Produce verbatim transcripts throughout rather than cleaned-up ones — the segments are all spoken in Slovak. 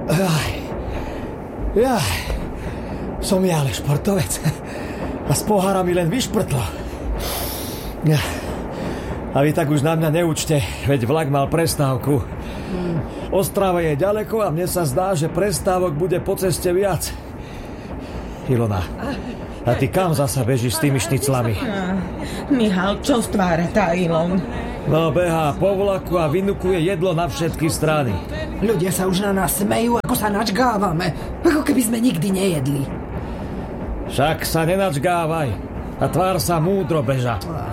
Jaj. Jaj. Som ja ale športovec. A s pohárami len vyšprtlo. A vy tak už na mňa neučte, veď vlak mal prestávku. Ostrava je ďaleko a mne sa zdá, že prestávok bude po ceste viac. Ilona, a ty kam zasa bežíš s tými šniclami? Michal, čo stvára tá Ilon? No, behá po vlaku a vynukuje jedlo na všetky strany. Ľudia sa už na nás smejú, ako sa načgávame. Ako keby sme nikdy nejedli. Však sa nenačgávaj a tvár sa múdro, beža.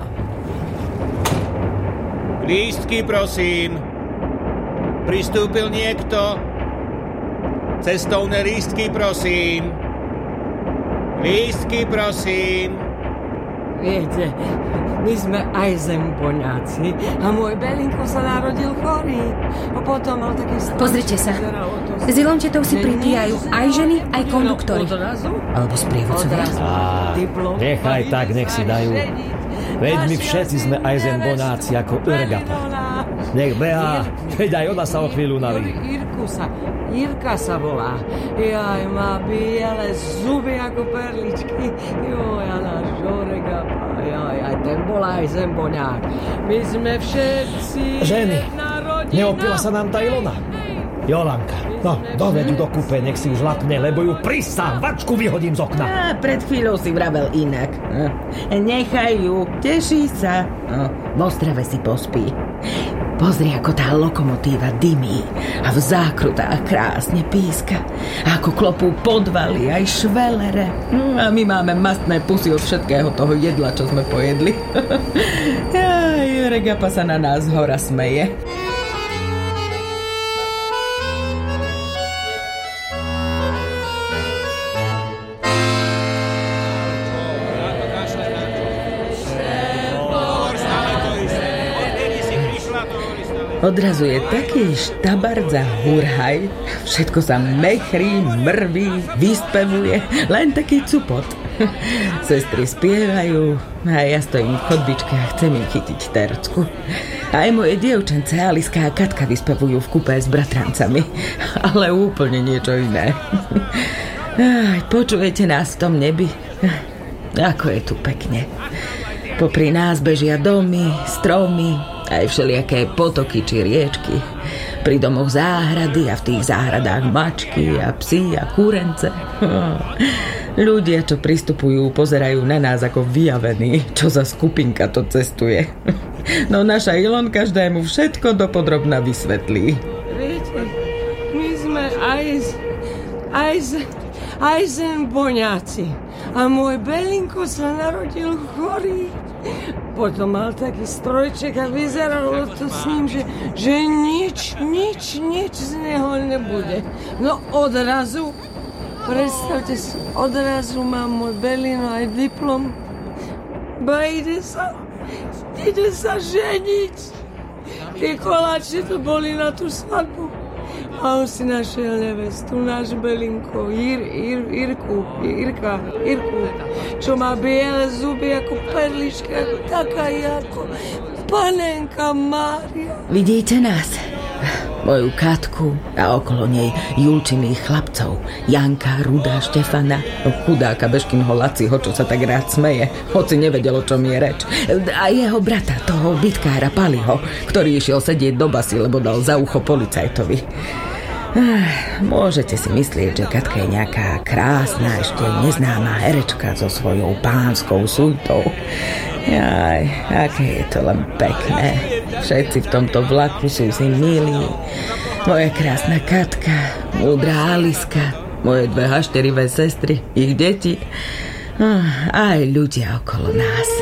Lístky, prosím. Pristúpil niekto? Cestovné lístky, prosím. Lístky, prosím. Viete, my sme aj zempoňáci a môj Belinko sa narodil chorý. A potom mal taký... Pozrite sa. S Ilončetou si pripíjajú aj ženy, aj konduktori. Alebo sprievodcovia. Á, nechaj tak, nech si dajú. Veď my všetci sme aj zempoňáci ako Urgapa. Nech behá, veď aj ona sa o chvíľu naví. Irku sa, Irka sa volá. Jaj, má biele zuby ako perličky. Joj, a náš Žoregapa. Jaj, aj ten bol aj zemboňák. My sme všetci... Ženy, neopila sa nám tá Ilona? Jolanka, no, doveď ju do kúpe, nech si už lapne, lebo ju prisám, vačku vyhodím z okna. Á, pred chvíľou si vravel inak. Nechaj ju, teší sa. No, v Ostrave si pospí. Pozri, ako tá lokomotíva dymí a v zákrutách krásne píska. A ako klopú podvaly aj švelere. A my máme mastné pusy od všetkého toho jedla, čo sme pojedli. Aj, Regapa sa na nás hora smeje. Odrazu je taký štabardza hurhaj, všetko sa mechrí, mrví, vyspevuje, len taký cupot. Sestry spievajú a ja stojím v chodbičke a chcem im chytiť tercku. Aj moje dievčence Aliska a Katka vyspevujú v kúpe s bratrancami, ale úplne niečo iné. Aj, počujete nás v tom nebi? Ako je tu pekne. Popri nás bežia domy, stromy, aj všelijaké potoky či riečky. Pri domoch záhrady a v tých záhradách mačky a psi a kúrence. Ľudia, čo pristupujú, pozerajú na nás ako vyjavení, čo za skupinka to cestuje. No naša Ilon každému všetko dopodrobna vysvetlí. Viete, my sme aj z, aj z, aj zempoňáci. A môj Belinko sa narodil chorý. Potom mal taký strojček a vyzeralo to s ním, že, že nič, nič, nič z neho nebude. No odrazu, predstavte si, odrazu má môj Belino aj diplom. Ba ide sa, ide sa ženiť. Tie koláče to boli na tú svadbu. A on si našiel nevestu, náš Belinko, Ir, Ir, Irku, Irka, Irku, čo má biele zuby ako perlička, taká ako panenka Mária. Vidíte nás? Moju Katku a okolo nej Julčiných chlapcov, Janka, Ruda, Štefana, chudáka Bežkinho Laciho, čo sa tak rád smeje, hoci nevedel, o čom je reč. A jeho brata, toho bitkára Paliho, ktorý išiel sedieť do basy, lebo dal za ucho policajtovi. Môžete si myslieť, že Katka je nejaká krásna, ešte neznáma herečka so svojou pánskou suitou. Jaj, aké je to len pekné. Všetci v tomto vlaku sú si milí. Moja krásna Katka, múdra Aliska, moje dve hašterivé sestry, ich deti, aj ľudia okolo nás.